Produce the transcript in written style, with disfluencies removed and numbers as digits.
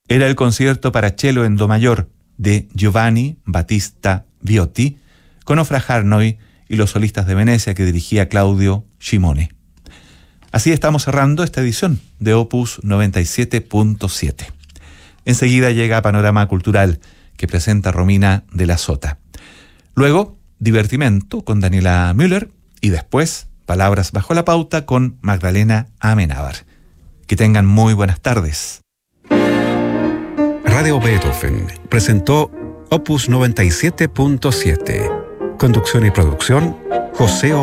era el concierto para cello en do mayor de Giovanni Battista Viotti, con Ofra Harnoy y los solistas de Venecia que dirigía Claudio Scimone. Así estamos cerrando esta edición de Opus 97.7. Enseguida llega Panorama Cultural, que presenta Romina de la Sota. Luego, Divertimento con Daniela Müller y después Palabras bajo la pauta con Magdalena Amenábar. Que tengan muy buenas tardes. Radio Beethoven presentó Opus 97.7. Conducción y producción, José